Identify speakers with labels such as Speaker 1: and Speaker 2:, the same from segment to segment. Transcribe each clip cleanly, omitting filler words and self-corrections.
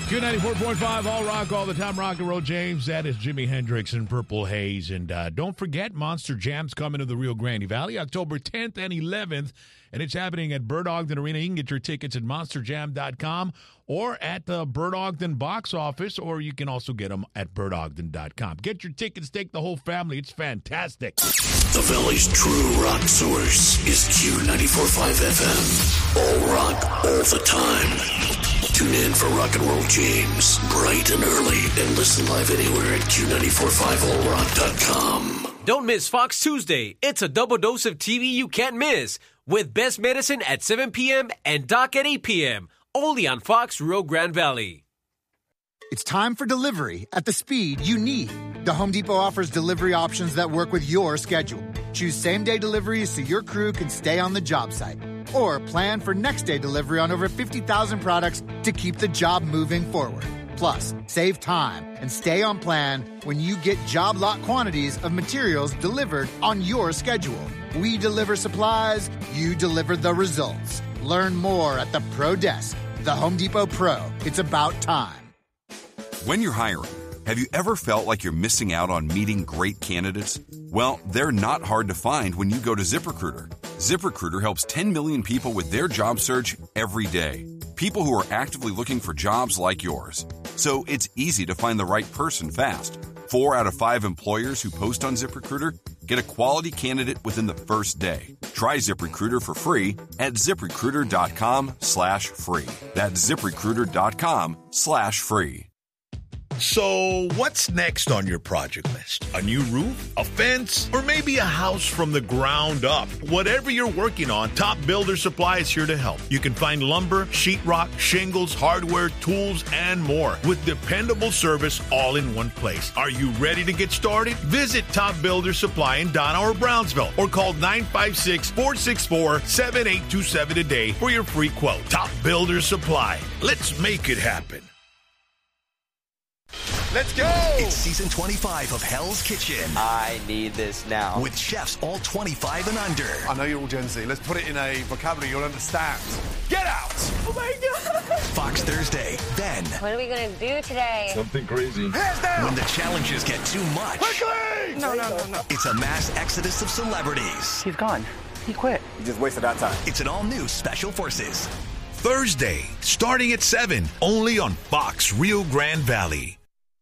Speaker 1: Q94.5, all rock, all the time, rock and roll. James, that is Jimi Hendrix and Purple Haze. And don't forget, Monster Jam's coming to the Rio Grande Valley, October 10th and 11th. And it's happening at Bird Ogden Arena. You can get your tickets at monsterjam.com or at the Bird Ogden box office, or you can also get them at birdogden.com. Get your tickets, take the whole family. It's fantastic.
Speaker 2: The Valley's true rock source is Q94.5 FM. All rock, all the time. Tune in for Rock and Roll James, bright and early, and listen live anywhere at Q945allrock.com.
Speaker 3: Don't miss Fox Tuesday. It's a double dose of TV you can't miss, with Best Medicine at 7 p.m. and Doc at 8 p.m. Only on Fox Rio Grande Valley.
Speaker 4: It's time for delivery at the speed you need. The Home Depot offers delivery options that work with your schedule. Choose same-day deliveries so your crew can stay on the job site. Or plan for next-day delivery on over 50,000 products to keep the job moving forward. Plus, save time and stay on plan when you get job lot quantities of materials delivered on your schedule. We deliver supplies, you deliver the results. Learn more at the Pro Desk. The Home Depot Pro. It's about time.
Speaker 5: When you're hiring, have you ever felt like you're missing out on meeting great candidates? Well, they're not hard to find when you go to ZipRecruiter. ZipRecruiter helps 10 million people with their job search every day. People who are actively looking for jobs like yours. So it's easy to find the right person fast. 4 out of 5 employers who post on ZipRecruiter get a quality candidate within the first day. Try ZipRecruiter for free at ZipRecruiter.com/free. That's ZipRecruiter.com/free.
Speaker 6: So, what's next on your project list? A new roof? A fence? Or maybe a house from the ground up? Whatever you're working on, Top Builder Supply is here to help. You can find lumber, sheetrock, shingles, hardware, tools, and more with dependable service all in one place. Are you ready to get started? Visit Top Builder Supply in Donna or Brownsville or call 956-464-7827 today for your free quote. Top Builder Supply. Let's make it happen.
Speaker 7: Let's go!
Speaker 8: It's season 25 of Hell's Kitchen.
Speaker 9: I need this now.
Speaker 8: With chefs all 25 and under.
Speaker 7: I know you're all Gen Z. Let's put it in a vocabulary you'll understand. Get out! Oh my God!
Speaker 8: Fox Thursday, then.
Speaker 10: What are we going to do today?
Speaker 6: Something crazy.
Speaker 7: Hands down!
Speaker 8: When the challenges get too much.
Speaker 7: Quickly!
Speaker 10: No.
Speaker 8: It's a mass exodus of celebrities.
Speaker 9: He's gone. He quit.
Speaker 7: You just wasted our time.
Speaker 8: It's an all-new Special Forces.
Speaker 6: Thursday, starting at 7, only on Fox Rio Grande Valley.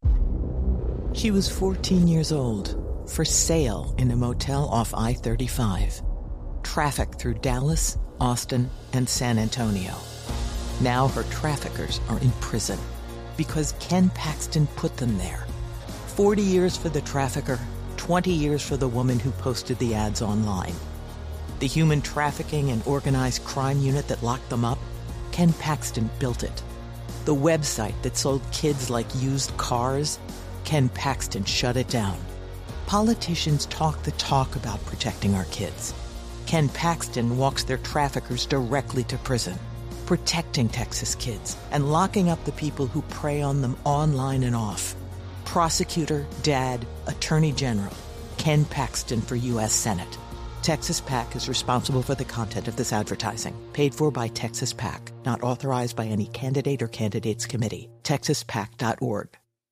Speaker 11: She was 14 years old, for sale in a motel off I-35. Traffic through Dallas, Austin, and San Antonio. Now her traffickers are in prison because Ken Paxton put them there. 40 years for the trafficker, 20 years for the woman who posted the ads online. The human trafficking and organized crime unit that locked them up, Ken Paxton built it. The website that sold kids like used cars, Ken Paxton shut it down. Politicians talk the talk about protecting our kids. Ken Paxton walks their traffickers directly to prison, protecting Texas kids and locking up the people who prey on them online and off. Prosecutor, dad, attorney general, Ken Paxton for U.S. Senate. Texas PAC is responsible for the content of this advertising. Paid for by Texas PAC. Not authorized by any candidate or candidates committee. TexasPAC.org.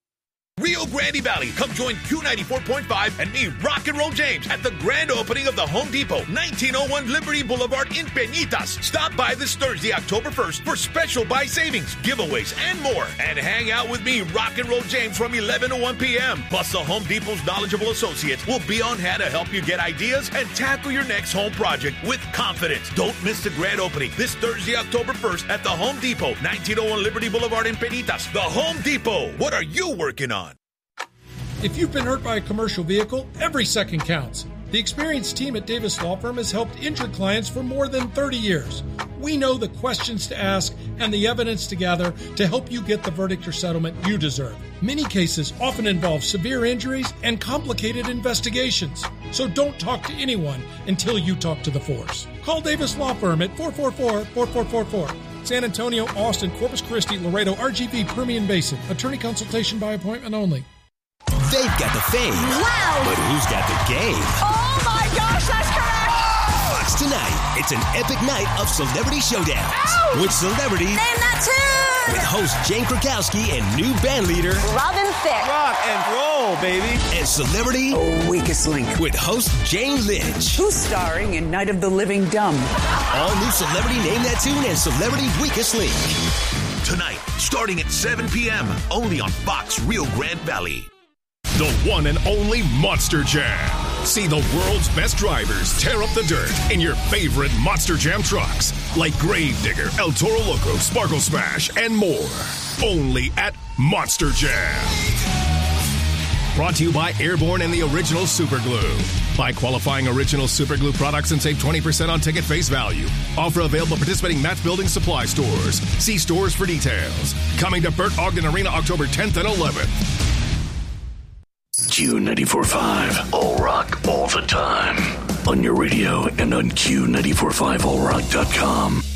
Speaker 6: Rio Grande Valley, come join Q94.5 and me, Rock and Roll James, at the grand opening of the Home Depot, 1901 Liberty Boulevard in Peñitas. Stop by this Thursday, October 1st for special buy savings, giveaways, and more. And hang out with me, Rock and Roll James, from 11 to 1 p.m. Plus, the Home Depot's knowledgeable associates will be on hand to help you get ideas and tackle your next home project with confidence. Don't miss the grand opening this Thursday, October 1st at the Home Depot, 1901 Liberty Boulevard in Peñitas. The Home Depot. What are you working on?
Speaker 12: If you've been hurt by a commercial vehicle, every second counts. The experienced team at Davis Law Firm has helped injured clients for more than 30 years. We know the questions to ask and the evidence to gather to help you get the verdict or settlement you deserve. Many cases often involve severe injuries and complicated investigations. So don't talk to anyone until you talk to the force. Call Davis Law Firm at 444-4444. San Antonio, Austin, Corpus Christi, Laredo, RGV, Permian Basin. Attorney consultation by appointment only.
Speaker 8: They've got the fame.
Speaker 10: Wow!
Speaker 8: But who's got the game?
Speaker 10: Oh my gosh, that's correct!
Speaker 8: Fox tonight, it's an epic night of celebrity showdowns.
Speaker 10: Ow!
Speaker 8: With celebrities.
Speaker 10: Name that tune!
Speaker 8: With host Jane Krakowski and new band leader
Speaker 10: Robin Thicke.
Speaker 13: Rock and roll, baby.
Speaker 8: And celebrity
Speaker 14: Weakest Link
Speaker 8: with host Jane Lynch.
Speaker 14: Who's starring in Night of the Living Dumb.
Speaker 8: All new Celebrity Name That Tune and Celebrity Weakest Link.
Speaker 6: Tonight, starting at 7 p.m., only on Fox Rio Grande Valley.
Speaker 15: The one and only Monster Jam. See the world's best drivers tear up the dirt in your favorite Monster Jam trucks, like Gravedigger, El Toro Loco, Sparkle Smash, and more. Only at Monster Jam. Brought to you by Airborne and the Original Super Glue. Buy qualifying Original Super Glue products and save 20% on ticket face value. Offer available participating Matt's Building Supply stores. See stores for details. Coming to Burt Ogden Arena October 10th and 11th.
Speaker 2: Q94.5, All Rock, all the time. On your radio and on Q945allrock.com.